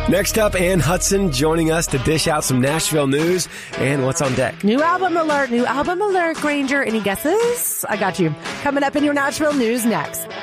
Next up, Ann Hudson joining us to dish out some Nashville news and what's on deck. New album alert, Granger. Any guesses? I got you. Coming up in your Nashville news next.